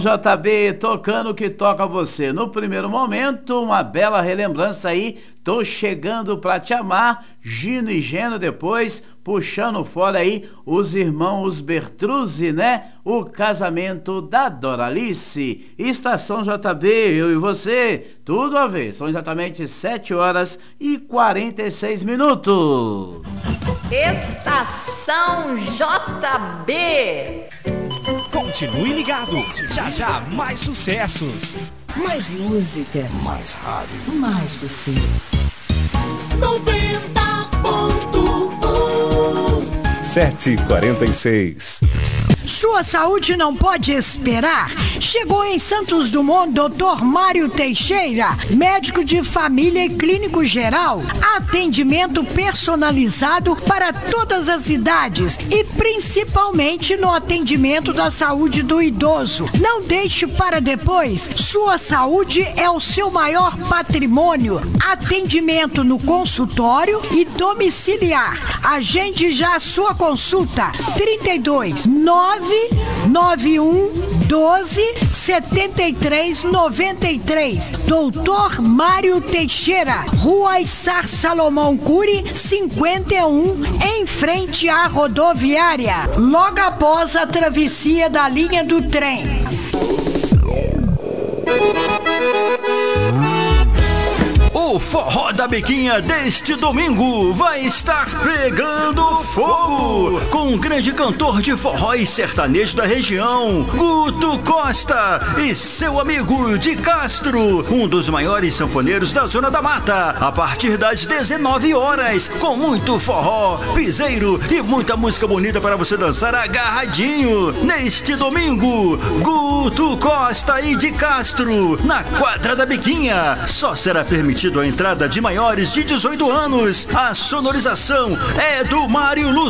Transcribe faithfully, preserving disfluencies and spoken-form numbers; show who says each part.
Speaker 1: J B tocando o que toca você. No primeiro momento, uma bela relembrança aí. Tô chegando pra te amar. Gino e Geno depois, puxando fora aí os irmãos Bertruzzi, né? O casamento da Doralice. Estação J B, eu e você, tudo a ver. São exatamente sete horas e quarenta e seis minutos.
Speaker 2: Estação J B.
Speaker 3: Continue ligado, já já mais sucessos.
Speaker 2: Mais música.
Speaker 3: Mais rádio.
Speaker 2: Mais você.
Speaker 4: noventa ponto um.
Speaker 3: sete e quarenta e seis.
Speaker 5: Sua saúde não pode esperar. Chegou em Santos Dumont doutor Mário Teixeira, médico de família e clínico geral. Atendimento personalizado para todas as idades e principalmente no atendimento da saúde do idoso. Não deixe para depois. Sua saúde é o seu maior patrimônio. Atendimento no consultório e domiciliar. Agende já a sua consulta. trinta e dois, nove nove um, doze, setenta e três, noventa e três. doutor Mário Teixeira, Rua Issar Salomão Cury, cinquenta e um, em frente à rodoviária, logo após a travessia da linha do trem.
Speaker 6: O Forró da Biquinha deste domingo vai estar pegando fogo com um grande cantor de forró e sertanejo da região, Guto Costa, e seu amigo de Castro, um dos maiores sanfoneiros da Zona da Mata, a partir das dezenove horas, com muito forró, piseiro e muita música bonita para você dançar agarradinho. Neste domingo, Guto Costa e de Castro, na quadra da Biquinha. Só será permitido a entrada de maiores de dezoito anos. A sonorização é do Mário Lúcio.